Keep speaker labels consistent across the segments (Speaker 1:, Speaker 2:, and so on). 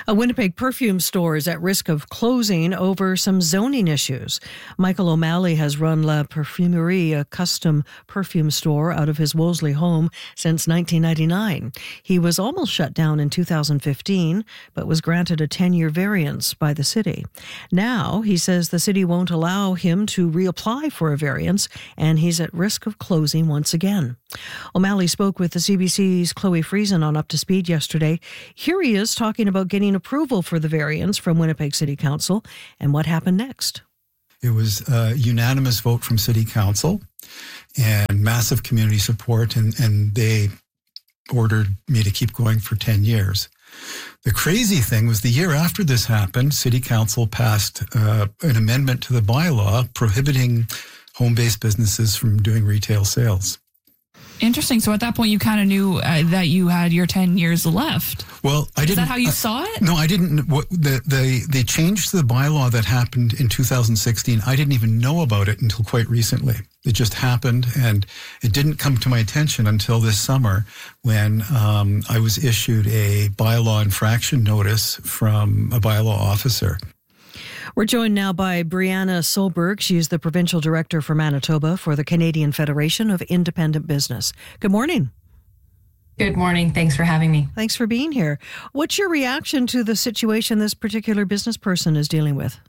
Speaker 1: A Winnipeg perfume store is at risk of closing over some zoning issues. Michael O'Malley has run La Perfumerie, a custom perfume store out of his Wolseley home since 1999. He was almost shut down in 2015, but was granted a 10-year variance by the city. Now, he says the city won't allow him to reapply for a variance, and he's at risk of closing once again. O'Malley spoke with the CBC's Chloe Friesen on Up to Speed yesterday. Here he is talking about getting approval for the variance from Winnipeg City Council and what happened next.
Speaker 2: It was a unanimous vote from City Council and massive community support, and they ordered me to keep going for 10 years. The crazy thing was the year after this happened, City Council passed an amendment to the bylaw prohibiting home-based businesses from doing retail sales.
Speaker 3: Interesting. So at that point, you kind of knew that you had your 10 years left.
Speaker 2: Well, I didn't.
Speaker 3: Is that how you saw it?
Speaker 2: No, I didn't. They changed the bylaw that happened in 2016. I didn't even know about it until quite recently. It just happened, and it didn't come to my attention until this summer when I was issued a bylaw infraction notice from a bylaw officer.
Speaker 1: We're joined now by Brianna Solberg. She's the Provincial Director for Manitoba for the Canadian Federation of Independent Business. Good morning.
Speaker 4: Good morning. Thanks for having me.
Speaker 1: Thanks for being here. What's your reaction to the situation this particular business person is dealing with?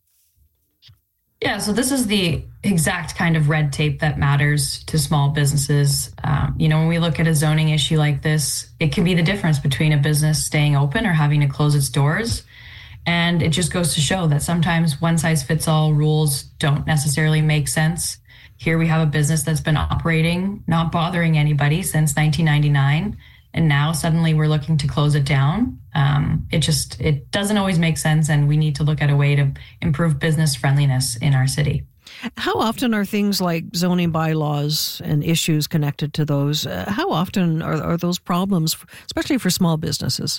Speaker 4: Yeah, so this is the exact kind of red tape that matters to small businesses. When we look at a zoning issue like this, it can be the difference between a business staying open or having to close its doors. And it just goes to show that sometimes one-size-fits-all rules don't necessarily make sense. Here we have a business that's been operating, not bothering anybody since 1999, and now suddenly we're looking to close it down. It doesn't always make sense, and we need to look at a way to improve business friendliness in our city.
Speaker 1: How often are things like zoning bylaws and issues connected to those? How often are those problems, especially for small businesses?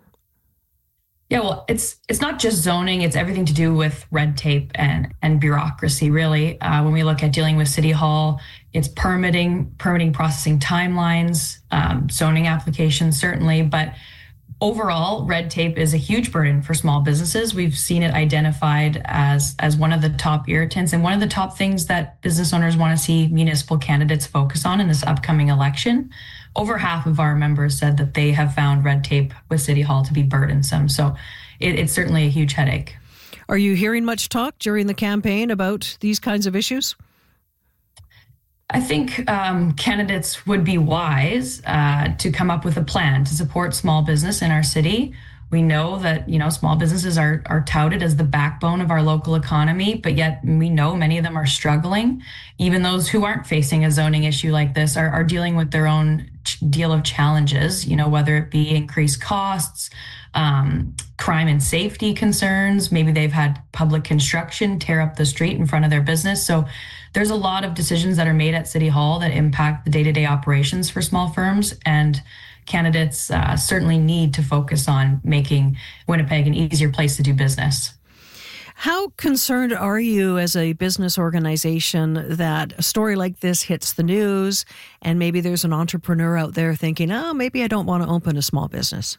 Speaker 4: Yeah, well, it's not just zoning, it's everything to do with red tape and bureaucracy, really. When we look at dealing with City Hall, it's permitting processing timelines, zoning applications, certainly. But overall, red tape is a huge burden for small businesses. We've seen it identified as one of the top irritants and one of the top things that business owners want to see municipal candidates focus on in this upcoming election. Over half of our members said that they have found red tape with City Hall to be burdensome. So it's certainly a huge headache.
Speaker 1: Are you hearing much talk during the campaign about these kinds of issues?
Speaker 4: I think candidates would be wise to come up with a plan to support small business in our city. We know that, small businesses are touted as the backbone of our local economy, but yet we know many of them are struggling. Even those who aren't facing a zoning issue like this are dealing with their own deal of challenges, whether it be increased costs, crime and safety concerns. Maybe they've had public construction tear up the street in front of their business. So there's a lot of decisions that are made at City Hall that impact the day-to-day operations for small firms, and candidates certainly need to focus on making Winnipeg an easier place to do business.
Speaker 1: How concerned are you as a business organization that a story like this hits the news and maybe there's an entrepreneur out there thinking, maybe I don't want to open a small business?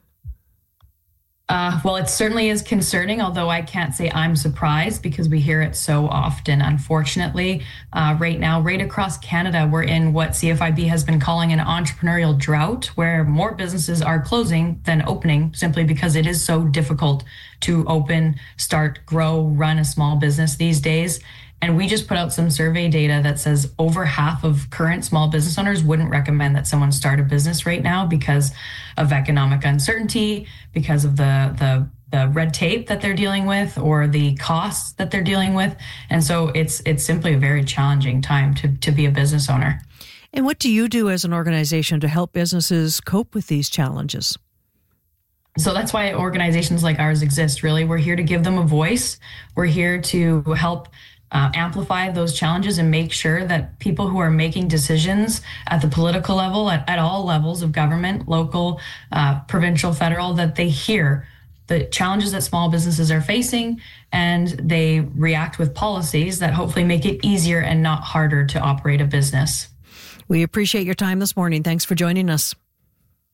Speaker 4: Well, it certainly is concerning, although I can't say I'm surprised because we hear it so often, unfortunately. Right now, right across Canada, we're in what CFIB has been calling an entrepreneurial drought, where more businesses are closing than opening simply because it is so difficult to open, start, grow, run a small business these days. And we just put out some survey data that says over half of current small business owners wouldn't recommend that someone start a business right now because of economic uncertainty, because of the red tape that they're dealing with or the costs that they're dealing with. And so it's simply a very challenging time to be a business owner.
Speaker 1: And what do you do as an organization to help businesses cope with these challenges?
Speaker 4: So that's why organizations like ours exist, really. We're here to give them a voice. We're here to help amplify those challenges and make sure that people who are making decisions at the political level, at all levels of government, local, provincial, federal, that they hear the challenges that small businesses are facing and they react with policies that hopefully make it easier and not harder to operate a business.
Speaker 1: We appreciate your time this morning. Thanks for joining us.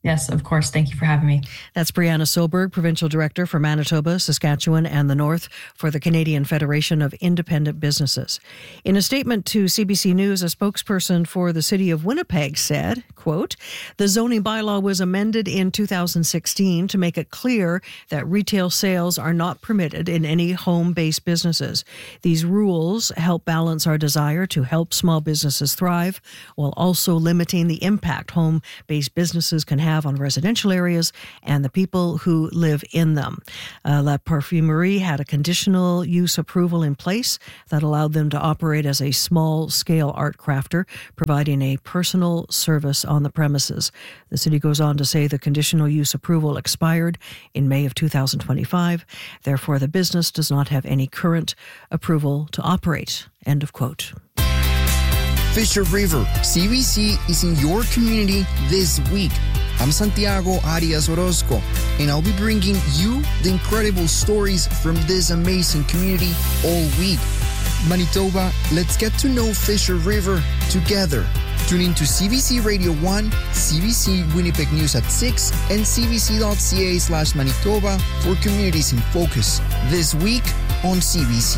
Speaker 4: Yes, of course. Thank you for having me.
Speaker 1: That's Brianna Soberg, Provincial Director for Manitoba, Saskatchewan, and the North for the Canadian Federation of Independent Businesses. In a statement to CBC News, a spokesperson for the City of Winnipeg said, quote, "The zoning bylaw was amended in 2016 to make it clear that retail sales are not permitted in any home-based businesses. These rules help balance our desire to help small businesses thrive while also limiting the impact home-based businesses can have on residential areas and the people who live in them." La Parfumerie had a conditional use approval in place that allowed them to operate as a small-scale art crafter, providing a personal service on the premises. The city goes on to say the conditional use approval expired in May of 2025. Therefore, the business does not have any current approval to operate. End of quote.
Speaker 5: Fisher River, CBC is in your community this week. I'm Santiago Arias Orozco, and I'll be bringing you the incredible stories from this amazing community all week. Manitoba, let's get to know Fisher River together. Tune in to CBC Radio 1, CBC Winnipeg News at 6, and cbc.ca/Manitoba for Communities in Focus this week on CBC.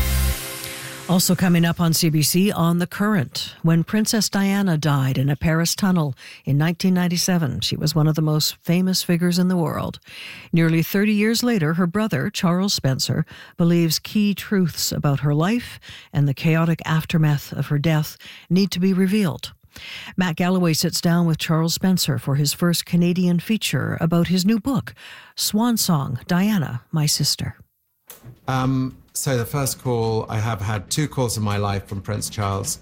Speaker 1: Also coming up on CBC, On the Current. When Princess Diana died in a Paris tunnel in 1997, she was one of the most famous figures in the world. Nearly 30 years later, her brother, Charles Spencer, believes key truths about her life and the chaotic aftermath of her death need to be revealed. Matt Galloway sits down with Charles Spencer for his first Canadian feature about his new book, Swan Song, Diana, My Sister.
Speaker 6: So the first call, I have had 2 calls in my life from Prince Charles,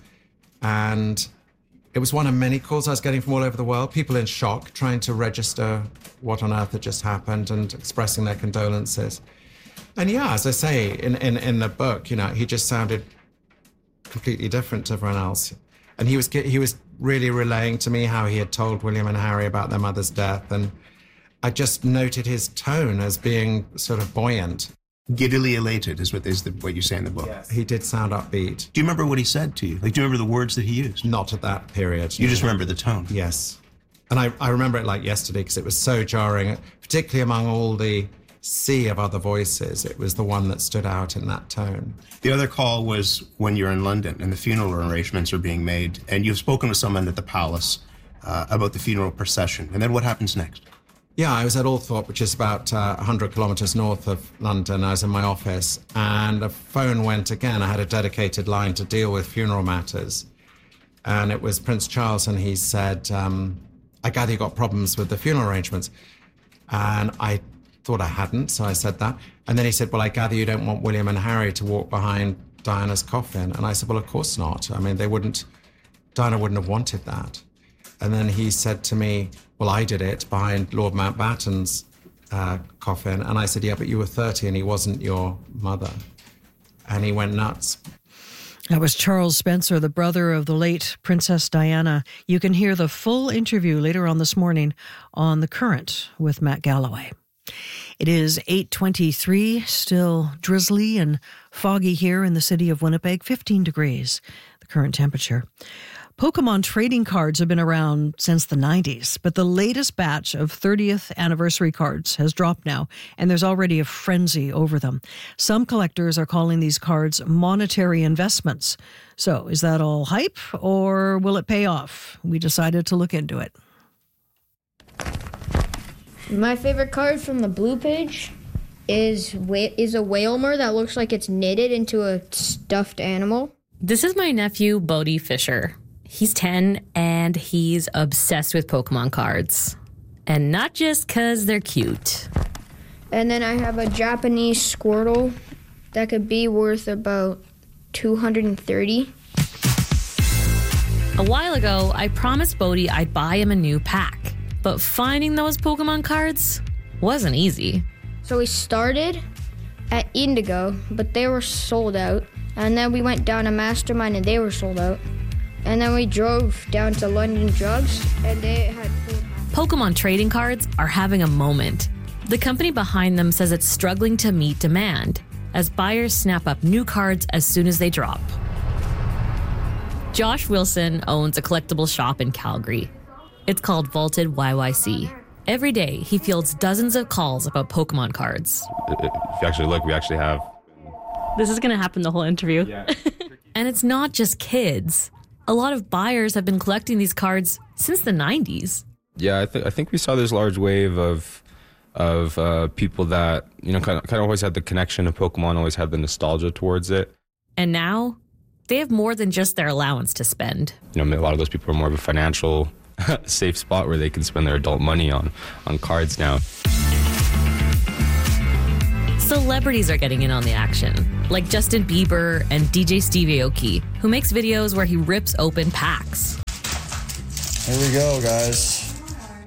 Speaker 6: and it was one of many calls I was getting from all over the world, people in shock, trying to register what on earth had just happened and expressing their condolences. And yeah, as I say, in the book, you know, he just sounded completely different to everyone else. And he was really relaying to me how he had told William and Harry about their mother's death, and I just noted his tone as being sort of buoyant.
Speaker 7: Giddily elated is what you say in the book.
Speaker 6: Yes. He did sound upbeat.
Speaker 7: Do you remember what he said to you? Like, do you remember the words that he used?
Speaker 6: Not at that period.
Speaker 7: You just remember the tone?
Speaker 6: Yes. And I remember it like yesterday because it was so jarring, particularly among all the sea of other voices. It was the one that stood out in that tone.
Speaker 7: The other call was when you're in London and the funeral arrangements are being made, and you've spoken with someone at the palace about the funeral procession. And then what happens next?
Speaker 6: Yeah, I was at Althorpe, which is about 100 kilometres north of London. I was in my office, and a phone went again. I had a dedicated line to deal with funeral matters. And it was Prince Charles, and he said, I gather you got problems with the funeral arrangements. And I thought I hadn't, so I said that. And then he said, well, I gather you don't want William and Harry to walk behind Diana's coffin. And I said, well, of course not. I mean, Diana wouldn't have wanted that. And then he said to me, well, I did it behind Lord Mountbatten's coffin. And I said, yeah, but you were 30 and he wasn't your mother. And he went nuts.
Speaker 1: That was Charles Spencer, the brother of the late Princess Diana. You can hear the full interview later on this morning on The Current with Matt Galloway. It is 8:23, still drizzly and foggy here in the city of Winnipeg, 15 degrees, the current temperature. Pokemon trading cards have been around since the 90s, but the latest batch of 30th anniversary cards has dropped now, and there's already a frenzy over them. Some collectors are calling these cards monetary investments. So is that all hype, or will it pay off? We decided to look into it.
Speaker 8: My favorite card from the blue page is a Wailmer that looks like it's knitted into a stuffed animal.
Speaker 9: This is my nephew, Bodhi Fisher. He's 10, and he's obsessed with Pokemon cards. And not just because they're cute.
Speaker 8: And then I have a Japanese Squirtle that could be worth about $230.
Speaker 9: A while ago, I promised Bodhi I'd buy him a new pack. But finding those Pokemon cards wasn't easy.
Speaker 8: So we started at Indigo, but they were sold out. And then we went down to Mastermind, and they were sold out. And then we drove down to London Drugs, and they had full.
Speaker 9: Pokemon trading cards are having a moment. The company behind them says it's struggling to meet demand as buyers snap up new cards as soon as they drop. Josh Wilson owns a collectible shop in Calgary. It's called Vaulted YYC. Every day, he fields dozens of calls about Pokemon cards.
Speaker 10: If you actually look, we actually have...
Speaker 9: This is going to happen the whole interview.
Speaker 10: Yeah.
Speaker 9: And it's not just kids. A lot of buyers have been collecting these cards since the 90s.
Speaker 10: Yeah, I think we saw this large wave of people that, kind of always had the connection to Pokemon, always had the nostalgia towards it.
Speaker 9: And now, they have more than just their allowance to spend.
Speaker 10: A lot of those people are more of a financial safe spot where they can spend their adult money on cards now.
Speaker 9: Celebrities are getting in on the action, like Justin Bieber and DJ Steve Aoki, who makes videos where he rips open packs.
Speaker 11: Here we go, guys.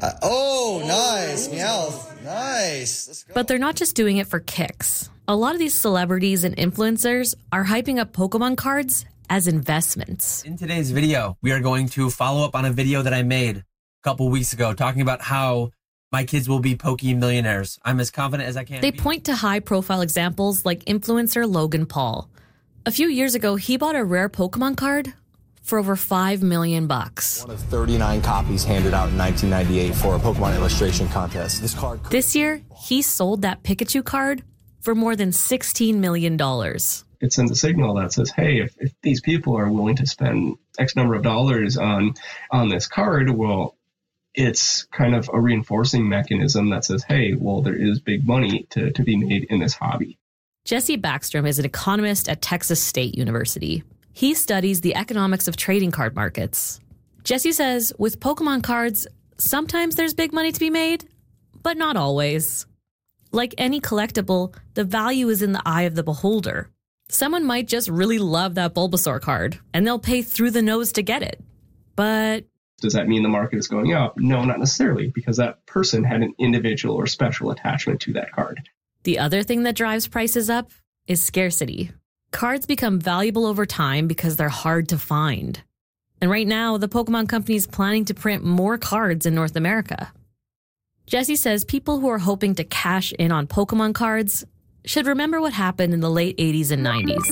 Speaker 11: Nice. Meowth. Nice. Let's go.
Speaker 9: But they're not just doing it for kicks. A lot of these celebrities and influencers are hyping up Pokemon cards as investments.
Speaker 12: In today's video, we are going to follow up on a video that I made a couple weeks ago talking about how my kids will be Poke-millionaires. I'm as confident as I can
Speaker 9: They
Speaker 12: be.
Speaker 9: point to high-profile examples like influencer Logan Paul. A few years ago, he bought a rare Pokemon card for over $5 million.
Speaker 13: One of 39 copies handed out in 1998 for a Pokemon illustration contest.
Speaker 9: This year, he sold that Pikachu card for more than $16 million.
Speaker 14: It sends a signal that says, hey, if these people are willing to spend X number of dollars on this card, well, it's kind of a reinforcing mechanism that says, hey, well, there is big money to be made in this hobby.
Speaker 9: Jesse Backstrom is an economist at Texas State University. He studies the economics of trading card markets. Jesse says with Pokemon cards, sometimes there's big money to be made, but not always. Like any collectible, the value is in the eye of the beholder. Someone might just really love that Bulbasaur card, and they'll pay through the nose to get it. But
Speaker 14: does that mean the market is going up? No, not necessarily, because that person had an individual or special attachment to that card.
Speaker 9: The other thing that drives prices up is scarcity. Cards become valuable over time because they're hard to find. And right now, the Pokemon Company is planning to print more cards in North America. Jesse says people who are hoping to cash in on Pokemon cards should remember what happened in the late 80s and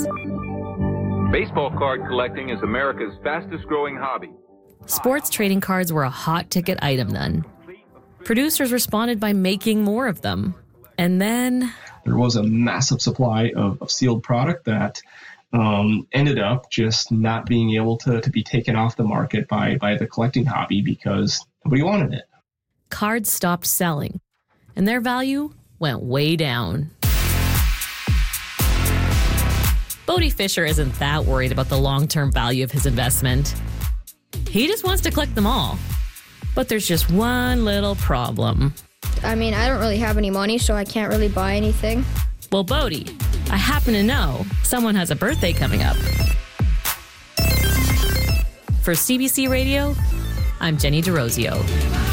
Speaker 9: 90s.
Speaker 15: Baseball card collecting is America's fastest growing hobby.
Speaker 9: Sports trading cards were a hot ticket item then. Producers responded by making more of them. And then
Speaker 14: there was a massive supply of sealed product that ended up just not being able to be taken off the market by the collecting hobby because nobody wanted it.
Speaker 9: Cards stopped selling, and their value went way down. Bodie Fisher isn't that worried about the long-term value of his investment. He just wants to collect them all. But there's just one little problem.
Speaker 8: I mean, I don't really have any money, so I can't really buy anything.
Speaker 9: Well, Bodie, I happen to know someone has a birthday coming up. For CBC Radio, I'm Jenny DeRosio.